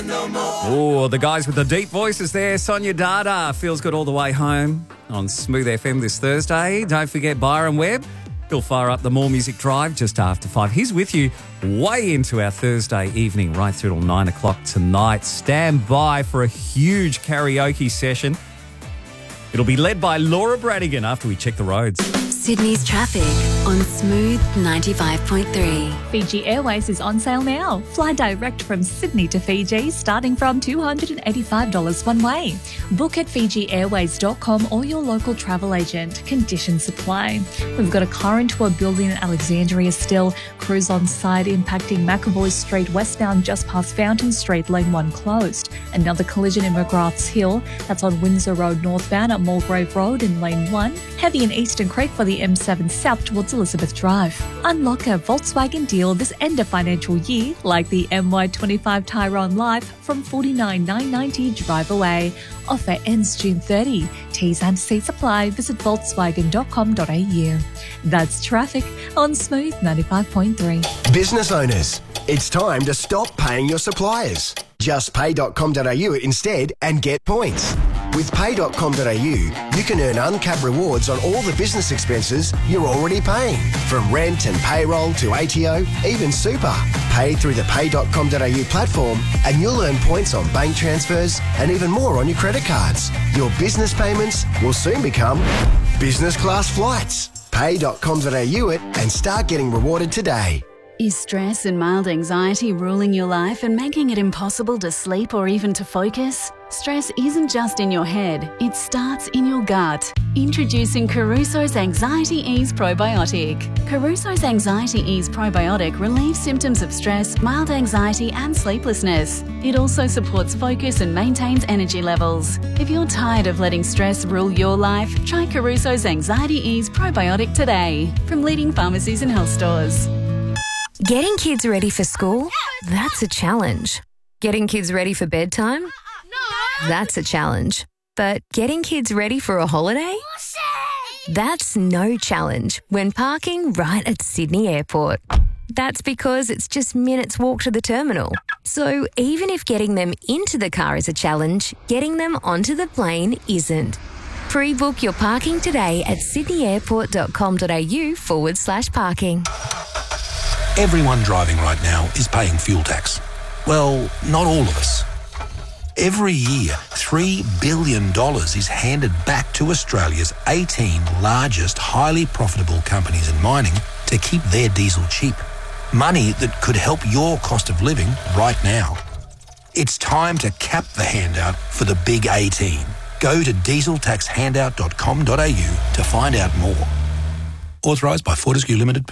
Oh, the guys with the deep voices there. Sonia Dada feels good all the way home on Smooth FM this Thursday. Don't forget Byron Webb. He'll fire up the More Music Drive just after 5. He's with you way into our Thursday evening, right through till 9 o'clock tonight. Stand by for a huge karaoke session. It'll be led by Laura Branigan after we check the roads. Sydney's traffic on Smooth 95.3. Fiji Airways is on sale now. Fly direct from Sydney to Fiji starting from $285 one way. Book at FijiAirways.com or your local travel agent. Conditions apply. We've got a car into a building in Alexandria still. Crews on site impacting McAvoy Street westbound just past Fountain Street, lane 1 closed. Another collision in McGrath's Hill. That's on Windsor Road northbound at Mulgrave Road in lane 1. Heavy in Eastern Creek for the M7 south towards Elizabeth Drive. Unlock a Volkswagen deal this end of financial year, like the MY25 Tyrone Life from $49,990 drive away. Offer ends June 30. T's and C's apply. Visit volkswagen.com.au. That's traffic on Smooth 95.3. Business owners, it's time to stop paying your suppliers. Just pay.com.au instead and get points. With pay.com.au, you can earn uncapped rewards on all the business expenses you're already paying. From rent and payroll to ATO, even super. Pay through the pay.com.au platform and you'll earn points on bank transfers and even more on your credit cards. Your business payments will soon become business class flights. Pay.com.au it and start getting rewarded today. Is stress and mild anxiety ruling your life and making it impossible to sleep or even to focus? Stress isn't just in your head, it starts in your gut. Introducing Caruso's Anxiety Ease Probiotic. Caruso's Anxiety Ease Probiotic relieves symptoms of stress, mild anxiety and sleeplessness. It also supports focus and maintains energy levels. If you're tired of letting stress rule your life, try Caruso's Anxiety Ease Probiotic today from leading pharmacies and health stores. Getting kids ready for school? That's a challenge. Getting kids ready for bedtime? That's a challenge. But getting kids ready for a holiday? That's no challenge when parking right at Sydney Airport. That's because it's just minutes walk to the terminal. So even if getting them into the car is a challenge, getting them onto the plane isn't. Pre-book your parking today at sydneyairport.com.au/parking. Everyone driving right now is paying fuel tax. Well, not all of us. Every year, $3 billion is handed back to Australia's 18 largest highly profitable companies in mining to keep their diesel cheap. Money that could help your cost of living right now. It's time to cap the handout for the big 18. Go to dieseltaxhandout.com.au to find out more. Authorised by Fortescue Limited.